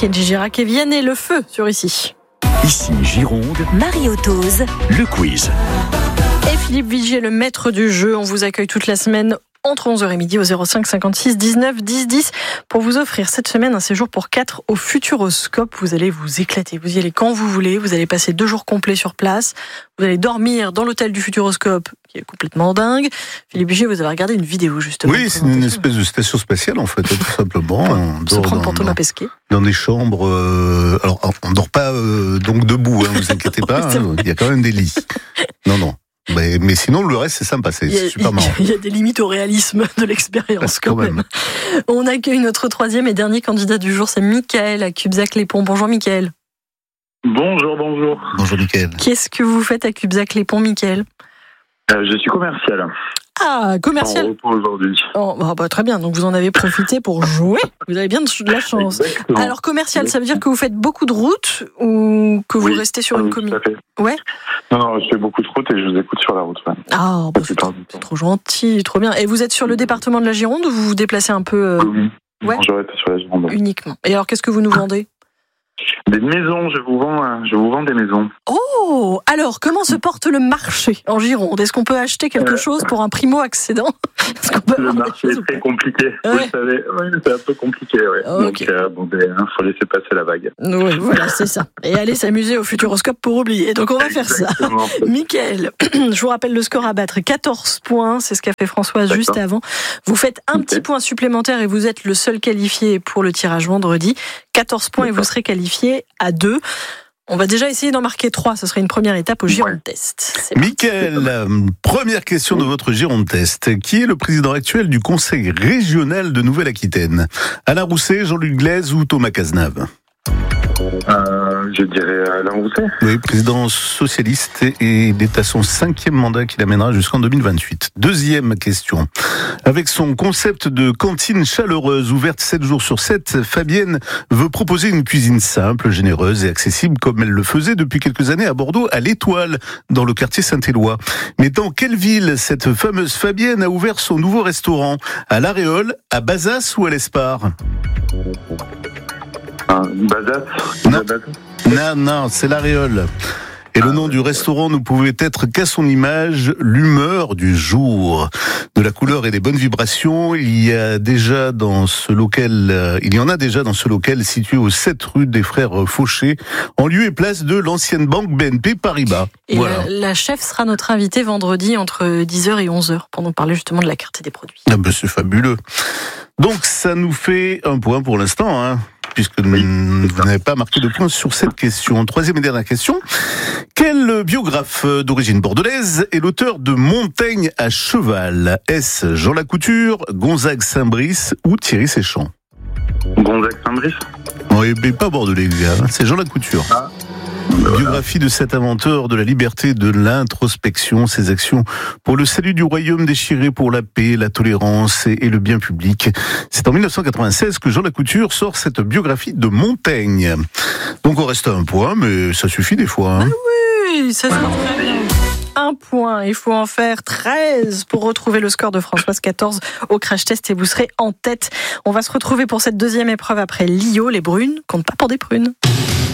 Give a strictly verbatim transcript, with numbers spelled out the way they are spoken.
Kenji Girac et Vianney, le feu sur ici. Ici Gironde, Marie-Autose, le quiz. Et Philippe Vigier, le maître du jeu. On vous accueille toute la semaine entre onze heures et midi au zéro cinq cinquante-six dix-neuf dix dix pour vous offrir cette semaine un séjour pour quatre au Futuroscope. Vous allez vous éclater, vous y allez quand vous voulez, vous allez passer deux jours complets sur place, vous allez dormir dans l'hôtel du Futuroscope qui est complètement dingue. Philippe Vigier, vous avez regardé une vidéo justement. Oui, c'est une espèce de station spatiale en fait, tout simplement. On se dort prendre pour dans, Thomas Pesquet. Dans des chambres, euh, alors on ne dort pas euh, donc debout, hein, vous inquiétez pas, Oui, hein, il y a quand même des lits. Non, non. Mais, mais sinon, le reste, c'est sympa, c'est, c'est super marrant. Il y a des limites au réalisme de l'expérience quand, quand même. même. On accueille notre troisième et dernier candidat du jour, c'est Mickaël à Cubzac-les-Ponts. Bonjour Mickaël. Bonjour, bonjour. Bonjour Mickaël. Qu'est-ce que vous faites à Cubzac-les-Ponts, Mickaël ? euh, Je suis commercial. Ah, commercial. En repos aujourd'hui. Oh, bah, bah, très bien, donc vous en avez profité pour jouer. Vous avez bien de la chance. Exactement. Alors commercial, ça veut dire que vous faites beaucoup de routes ou que vous oui, restez sur oui, une commune ? Tout à fait. Ouais. Non, non, je fais beaucoup de routes et je vous écoute sur la route. Ouais. Ah, bah, c'est, trop, c'est trop gentil, trop bien. Et vous êtes sur le département de la Gironde ou vous vous déplacez un peu euh... Oui, ouais. Non, je reste sur la Gironde. Uniquement. Et alors, qu'est-ce que vous nous vendez ? Des maisons, je vous vends, je vous vends des maisons. Oh, alors comment se porte le marché en Gironde ? Est-ce qu'on peut acheter quelque euh... chose pour un primo-accédant ? Est-ce qu'on peut Le marché est très compliqué, ouais. Vous le savez, oui, c'est un peu compliqué, ouais. Okay. Donc euh, bon, ben, hein, faut laisser passer la vague. Oui, voilà, c'est ça. Et aller s'amuser au Futuroscope pour oublier. Donc on va faire Exactement. ça. Mickaël, je vous rappelle le score à battre, quatorze points, c'est ce qu'a fait Françoise D'accord. juste avant. Vous faites un okay. petit point supplémentaire et vous êtes le seul qualifié pour le tirage vendredi. quatorze points D'accord. et vous serez qualifié à deux. On va déjà essayer d'en marquer trois, ce serait une première étape au Gironde Test. Mickaël, première question de votre Gironde Test. Qui est le président actuel du Conseil régional de Nouvelle-Aquitaine ? Alain Rousset, Jean-Luc Glaise ou Thomas Cazenave ? Euh, je dirais Alain Rousset. Oui, président socialiste et il est à son cinquième mandat qui l'amènera jusqu'en deux mille vingt-huit. Deuxième question. Avec son concept de cantine chaleureuse ouverte sept jours sur sept, Fabienne veut proposer une cuisine simple, généreuse et accessible comme elle le faisait depuis quelques années à Bordeaux, à l'Étoile, dans le quartier Saint-Éloi. Mais dans quelle ville cette fameuse Fabienne a ouvert son nouveau restaurant ? À l'Aréole, à Bazas ou à l'Espard ? Ah, Bazas. Non. non, non, c'est l'Aréole. Et le nom du restaurant ne pouvait être qu'à son image, l'humeur du jour. De la couleur et des bonnes vibrations, il y a déjà dans ce local, euh, il y en a déjà dans ce local situé au sept rue des Frères Fauché, en lieu et place de l'ancienne banque B N P Paribas. Et voilà. la, la chef sera notre invitée vendredi entre dix heures et onze heures pour nous parler justement de la carte des produits. Ah ben c'est fabuleux. Donc ça nous fait un point pour l'instant, hein. Puisque oui, vous n'avez pas marqué de points sur cette question. Troisième et dernière question. Quel biographe d'origine bordelaise est l'auteur de Montaigne à cheval ? Est-ce Jean Lacouture, Gonzague Saint-Brice ou Thierry Séchant ? Gonzague Saint-Brice ? Oui, mais pas bordelais, les gars. C'est Jean Lacouture. Ah. Voilà. Biographie de cet inventeur de la liberté, de l'introspection, ses actions pour le salut du royaume déchiré pour la paix, la tolérance et, et le bien public. C'est en dix-neuf cent quatre-vingt-seize que Jean Lacouture sort cette biographie de Montaigne. Donc on reste à un point, mais ça suffit des fois. Hein. Ah oui, ça suffit très bien. Un point, il faut en faire treize pour retrouver le score de Françoise, quatorze au crash test et vous serez en tête. On va se retrouver pour cette deuxième épreuve après l'I O. Les brunes comptent pas pour des prunes.